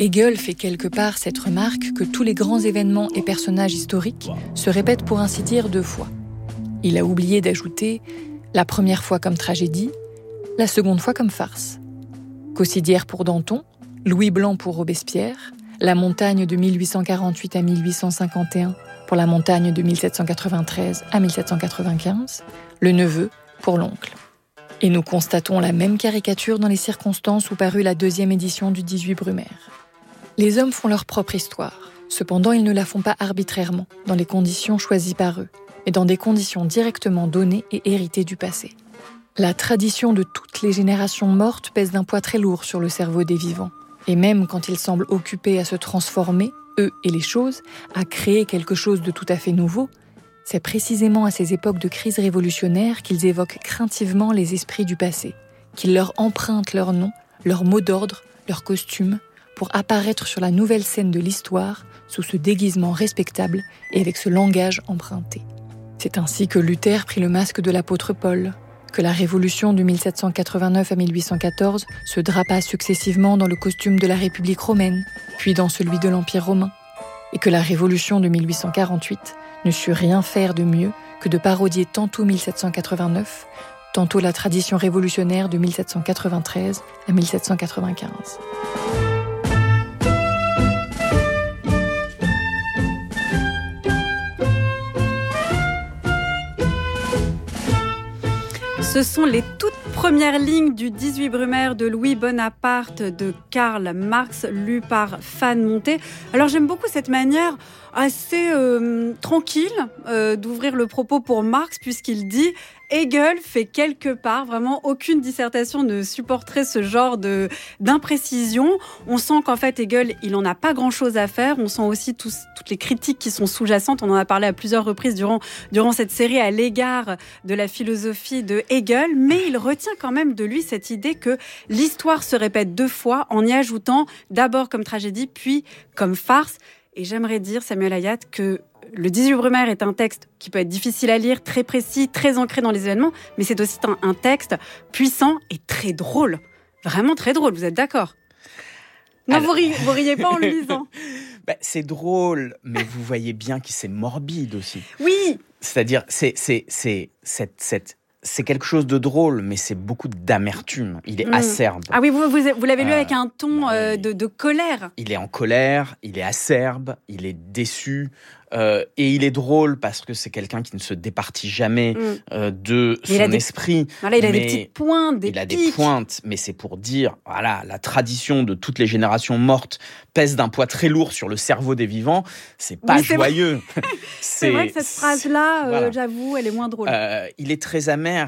Hegel fait quelque part cette remarque que tous les grands événements et personnages historiques se répètent pour ainsi dire 2 fois. Il a oublié d'ajouter la première fois comme tragédie, la seconde fois comme farce. Caussidière pour Danton, Louis Blanc pour Robespierre, la montagne de 1848 à 1851 pour la montagne de 1793 à 1795, le neveu pour l'oncle. Et nous constatons la même caricature dans les circonstances où parut la 2e édition du 18 Brumaire. Les hommes font leur propre histoire. Cependant, ils ne la font pas arbitrairement, dans les conditions choisies par eux, mais dans des conditions directement données et héritées du passé. La tradition de toutes les générations mortes pèse d'un poids très lourd sur le cerveau des vivants. Et même quand ils semblent occupés à se transformer, eux et les choses, à créer quelque chose de tout à fait nouveau, c'est précisément à ces époques de crise révolutionnaire qu'ils évoquent craintivement les esprits du passé, qu'ils leur empruntent leur nom, leurs mots d'ordre, leurs costumes, pour apparaître sur la nouvelle scène de l'histoire sous ce déguisement respectable et avec ce langage emprunté. C'est ainsi que Luther prit le masque de l'apôtre Paul, que la révolution de 1789 à 1814 se drapa successivement dans le costume de la République romaine, puis dans celui de l'Empire romain, et que la révolution de 1848 ne sut rien faire de mieux que de parodier tantôt 1789, tantôt la tradition révolutionnaire de 1793 à 1795. Ce sont les toutes premières lignes du 18 Brumaire de Louis Bonaparte de Karl Marx, lues par Fan Monté. Alors j'aime beaucoup cette manière assez tranquille d'ouvrir le propos pour Marx, puisqu'il dit « Hegel fait quelque part, vraiment aucune dissertation ne supporterait ce genre d'imprécision ». On sent qu'en fait Hegel, il n'en a pas grand-chose à faire. On sent aussi toutes les critiques qui sont sous-jacentes. On en a parlé à plusieurs reprises durant cette série à l'égard de la philosophie de Hegel. Mais il retient quand même de lui cette idée que l'histoire se répète 2 fois en y ajoutant d'abord comme tragédie, puis comme farce. Et j'aimerais dire, Samuel Hayat, que le 18 Brumaire est un texte qui peut être difficile à lire, très précis, très ancré dans les événements, mais c'est aussi un texte puissant et très drôle. Vraiment très drôle, vous êtes d'accord ? Non, vous riez pas en le lisant. C'est drôle, mais vous voyez bien que c'est morbide aussi. Oui. C'est-à-dire, c'est quelque chose de drôle, mais c'est beaucoup d'amertume. Il est acerbe. Ah oui, vous l'avez lu avec un ton de colère. Il est en colère, il est acerbe, il est déçu. Et il est drôle parce que c'est quelqu'un qui ne se départit jamais de son esprit. Voilà, il a des petites pointes, des pics. Il a des pointes, mais c'est pour dire, voilà, la tradition de toutes les générations mortes pèse d'un poids très lourd sur le cerveau des vivants. C'est pas joyeux. C'est vrai que cette phrase-là, voilà. J'avoue, elle est moins drôle. Il est très amer.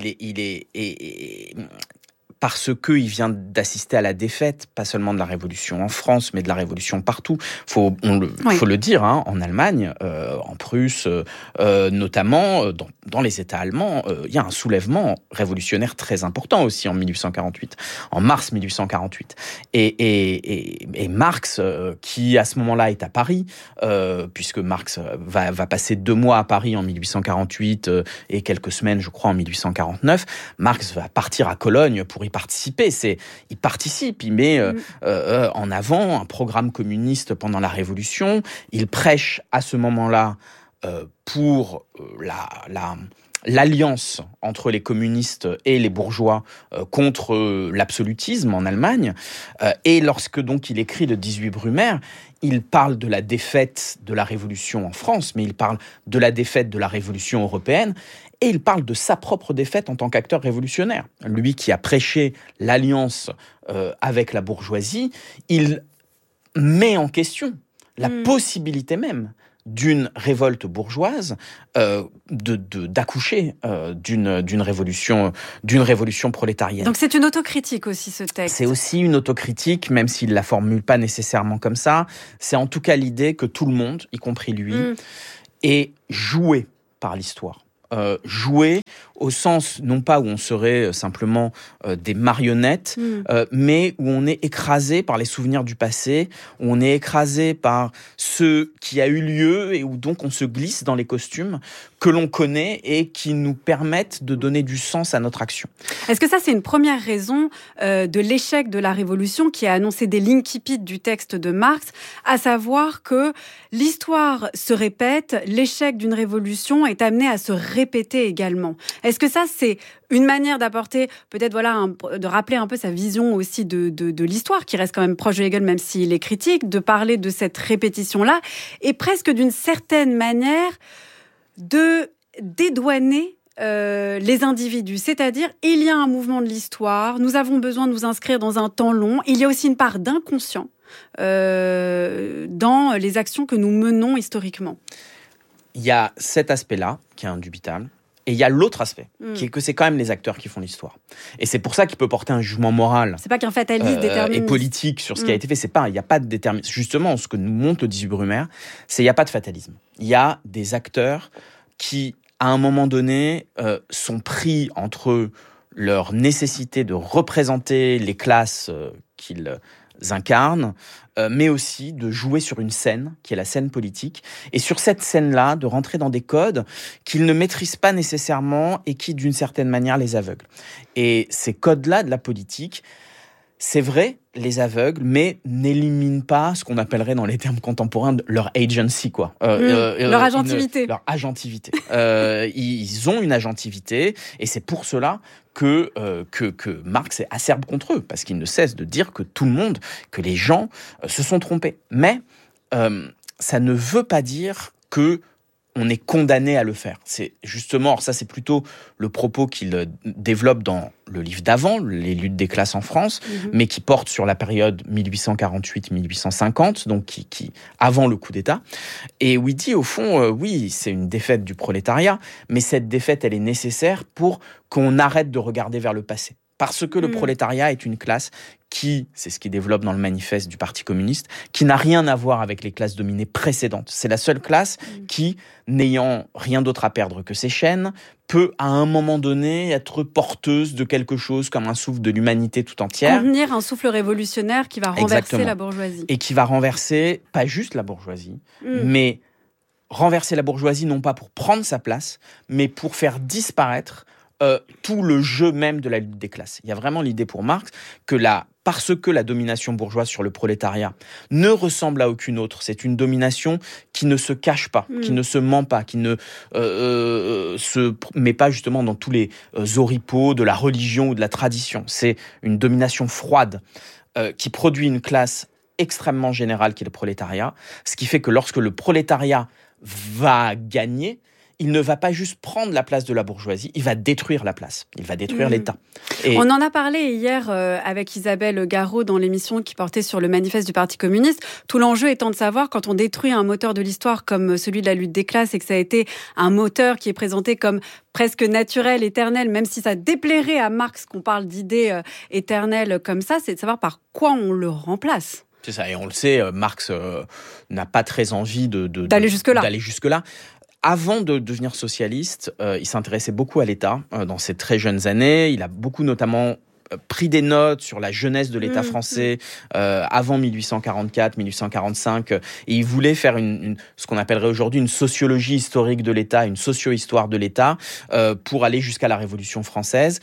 Parce qu'il vient d'assister à la défaite, pas seulement de la Révolution en France, mais de la Révolution partout. Faut le dire, en Allemagne, en Prusse, notamment, dans les États allemands, il y a un soulèvement révolutionnaire très important aussi en 1848, en mars 1848. Et Marx, qui à ce moment-là est à Paris, puisque Marx va passer 2 mois à Paris en 1848 et quelques semaines, je crois, en 1849, Marx va partir à Cologne pour y participer. Il participe, il met en avant un programme communiste pendant la Révolution. Il prêche à ce moment-là pour l'alliance entre les communistes et les bourgeois contre l'absolutisme en Allemagne. Et lorsque donc il écrit le 18 Brumaire, il parle de la défaite de la Révolution en France, mais il parle de la défaite de la Révolution européenne, et il parle de sa propre défaite en tant qu'acteur révolutionnaire. Lui qui a prêché l'alliance avec la bourgeoisie, il met en question la possibilité même d'une révolte bourgeoise, d'accoucher d'une révolution prolétarienne. Donc c'est une autocritique aussi, ce texte. C'est aussi une autocritique, même s'il ne la formule pas nécessairement comme ça. C'est en tout cas l'idée que tout le monde, y compris lui, est joué par l'histoire. Joué au sens, non pas où on serait simplement des marionnettes, mais où on est écrasé par les souvenirs du passé, où on est écrasé par ce qui a eu lieu et où donc on se glisse dans les costumes que l'on connaît et qui nous permettent de donner du sens à notre action. Est-ce que ça, c'est une première raison de l'échec de la Révolution qui a annoncé des l'incipit du texte de Marx, à savoir que l'histoire se répète, l'échec d'une révolution est amené à se répéter également. Est-ce que ça, c'est une manière d'apporter, peut-être de rappeler un peu sa vision aussi de l'histoire, qui reste quand même proche de Hegel, même s'il est critique, de parler de cette répétition-là, et presque d'une certaine manière de dédouaner les individus, c'est-à-dire il y a un mouvement de l'histoire, nous avons besoin de nous inscrire dans un temps long, il y a aussi une part d'inconscient dans les actions que nous menons historiquement. Il y a cet aspect-là qui est indubitable. Et il y a l'autre aspect, qui est que c'est quand même les acteurs qui font l'histoire. Et c'est pour ça qu'il peut porter un jugement moral. C'est pas qu'un fataliste déterministe. Et politique sur ce qui a été fait. Il n'y a pas de déterminisme. Justement, ce que nous montre le 18 Brumaire, c'est qu'il n'y a pas de fatalisme. Il y a des acteurs qui, à un moment donné, sont pris entre leur nécessité de représenter les classes qu'ils incarnent, mais aussi de jouer sur une scène, qui est la scène politique, et sur cette scène-là, de rentrer dans des codes qu'ils ne maîtrisent pas nécessairement et qui, d'une certaine manière, les aveuglent. Et ces codes-là de la politique, c'est vrai, les aveuglent, mais n'éliminent pas ce qu'on appellerait dans les termes contemporains leur agency, quoi. Leur agentivité. Leur agentivité. Ils ont une agentivité, et c'est pour cela que Marx est acerbe contre eux, parce qu'il ne cesse de dire que tout le monde, que les gens se sont trompés. Mais ça ne veut pas dire que on est condamné à le faire. C'est justement, alors ça c'est plutôt le propos qu'il développe dans le livre d'avant, Les luttes des classes en France, mais qui porte sur la période 1848-1850, donc qui avant le coup d'État, et où il dit au fond, oui, c'est une défaite du prolétariat, mais cette défaite, elle est nécessaire pour qu'on arrête de regarder vers le passé. Parce que le prolétariat est une classe qui, c'est ce qu'il développe dans le manifeste du Parti communiste, qui n'a rien à voir avec les classes dominées précédentes. C'est la seule classe qui, n'ayant rien d'autre à perdre que ses chaînes, peut à un moment donné être porteuse de quelque chose comme un souffle de l'humanité tout entière. Contenir un souffle révolutionnaire qui va renverser Exactement. La bourgeoisie. Et qui va renverser, pas juste la bourgeoisie, mais renverser la bourgeoisie non pas pour prendre sa place, mais pour faire disparaître tout le jeu même de la lutte des classes. Il y a vraiment l'idée pour Marx que parce que la domination bourgeoise sur le prolétariat ne ressemble à aucune autre, c'est une domination qui ne se cache pas, qui ne se ment pas, qui ne se met pas justement dans tous les oripeaux de la religion ou de la tradition. C'est une domination froide qui produit une classe extrêmement générale qui est le prolétariat, ce qui fait que lorsque le prolétariat va gagner, il ne va pas juste prendre la place de la bourgeoisie, il va détruire la place, il va détruire l'État. Et on en a parlé hier avec Isabelle Garot dans l'émission qui portait sur le manifeste du Parti communiste. Tout l'enjeu étant de savoir, quand on détruit un moteur de l'histoire comme celui de la lutte des classes et que ça a été un moteur qui est présenté comme presque naturel, éternel, même si ça déplairait à Marx qu'on parle d'idées éternelles comme ça, c'est de savoir par quoi on le remplace. C'est ça, et on le sait, Marx n'a pas très envie d'aller jusque-là. Avant de devenir socialiste, il s'intéressait beaucoup à l'État dans ses très jeunes années. Il a beaucoup notamment pris des notes sur la jeunesse de l'État français avant 1844, 1845. Et il voulait faire ce qu'on appellerait aujourd'hui une sociologie historique de l'État, une socio-histoire de l'État, pour aller jusqu'à la Révolution française.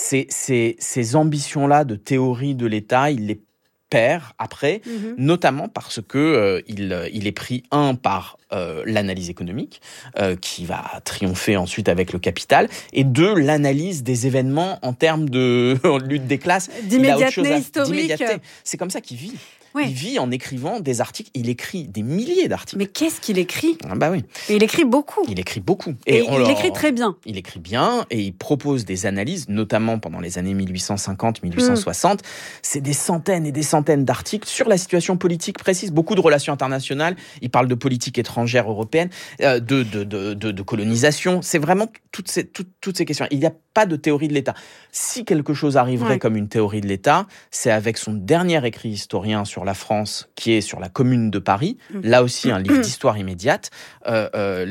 Ces ambitions-là de théorie de l'État, il les perd après, notamment parce que il est pris par l'analyse économique qui va triompher ensuite avec le capital, et deux, l'analyse des événements en termes de lutte des classes, d'immédiateté historique. C'est comme ça qu'il vit. Oui. Il vit en écrivant des articles. Il écrit des milliers d'articles. Mais qu'est-ce qu'il écrit ? Bah oui. Et il écrit beaucoup. Il écrit beaucoup. Et il écrit très bien. Il écrit bien et il propose des analyses, notamment pendant les années 1850-1860. C'est des centaines et des centaines d'articles sur la situation politique précise. Beaucoup de relations internationales. Il parle de politique étrangère européenne, de colonisation. C'est vraiment toutes ces questions. Il n'y a pas de théorie de l'État. Si quelque chose arriverait comme une théorie de l'État, c'est avec son dernier écrit historien sur la France, qui est sur la Commune de Paris. Là aussi, un livre d'histoire immédiate. La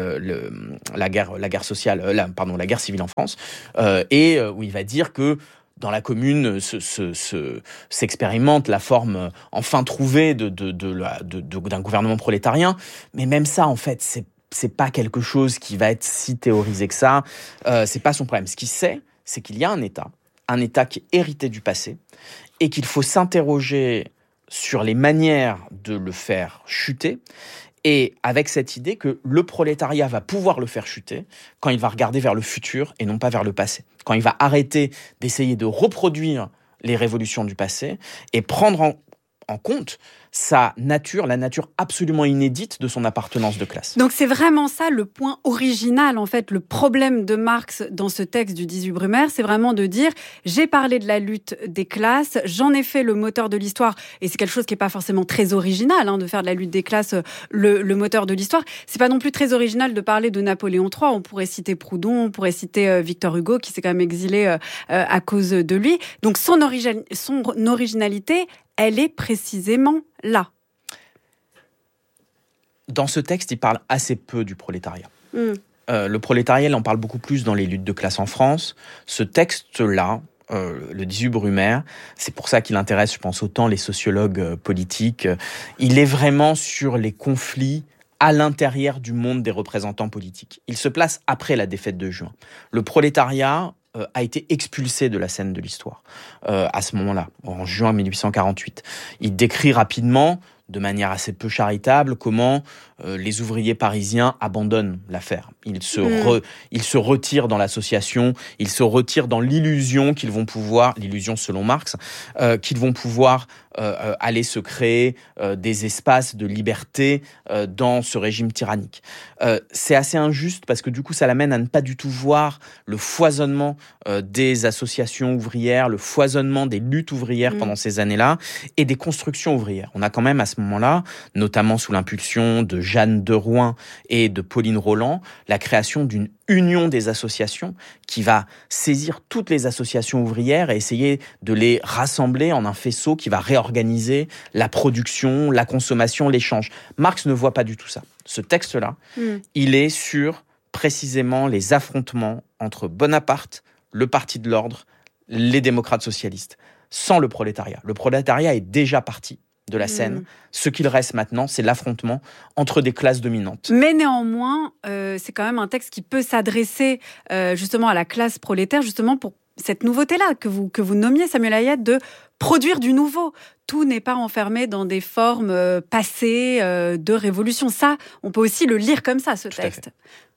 guerre civile en France, et où il va dire que dans la Commune s'expérimente la forme enfin trouvée d'un gouvernement prolétarien. Mais même ça, en fait, c'est pas quelque chose qui va être si théorisé que ça. C'est pas son problème. Ce qu'il sait, c'est qu'il y a un État qui est hérité du passé et qu'il faut s'interroger sur les manières de le faire chuter. Et avec cette idée que le prolétariat va pouvoir le faire chuter quand il va regarder vers le futur et non pas vers le passé. Quand il va arrêter d'essayer de reproduire les révolutions du passé et prendre en compte sa nature, la nature absolument inédite de son appartenance de classe. Donc c'est vraiment ça le point original, en fait, le problème de Marx dans ce texte du 18 Brumaire, c'est vraiment de dire j'ai parlé de la lutte des classes, j'en ai fait le moteur de l'histoire, et c'est quelque chose qui n'est pas forcément très original, de faire de la lutte des classes le moteur de l'histoire. C'est pas non plus très original de parler de Napoléon III, on pourrait citer Proudhon, on pourrait citer Victor Hugo qui s'est quand même exilé à cause de lui. Donc son originalité, elle est précisément là. Dans ce texte, il parle assez peu du prolétariat. Le prolétariat, il en parle beaucoup plus dans les luttes de classe en France. Ce texte-là, le 18 Brumaire, c'est pour ça qu'il intéresse, je pense, autant les sociologues politiques. Il est vraiment sur les conflits à l'intérieur du monde des représentants politiques. Il se place après la défaite de juin. Le prolétariat a été expulsé de la scène de l'histoire à ce moment-là, en juin 1848. Il décrit rapidement, de manière assez peu charitable, comment les ouvriers parisiens abandonnent l'affaire. Ils se retirent dans l'association, ils se retirent dans l'illusion qu'ils vont pouvoir, l'illusion selon Marx, qu'ils vont pouvoir aller se créer des espaces de liberté dans ce régime tyrannique. C'est assez injuste parce que du coup ça l'amène à ne pas du tout voir le foisonnement des associations ouvrières, le foisonnement des luttes ouvrières pendant ces années-là et des constructions ouvrières. On a quand même à ce moment-là, notamment sous l'impulsion de Jeanne de Rouen et de Pauline Roland, la création d'une union des associations qui va saisir toutes les associations ouvrières et essayer de les rassembler en un faisceau qui va réorganiser la production, la consommation, l'échange. Marx ne voit pas du tout ça. Ce texte-là, il est sur précisément les affrontements entre Bonaparte, le Parti de l'Ordre, les démocrates socialistes, sans le prolétariat. Le prolétariat est déjà parti de la scène. Ce qu'il reste maintenant, c'est l'affrontement entre des classes dominantes. Mais néanmoins, c'est quand même un texte qui peut s'adresser justement à la classe prolétaire, justement pour cette nouveauté-là que vous nommiez, Samuel Hayat, de produire du nouveau. Tout n'est pas enfermé dans des formes passées de révolution. Ça, on peut aussi le lire comme ça, ce texte.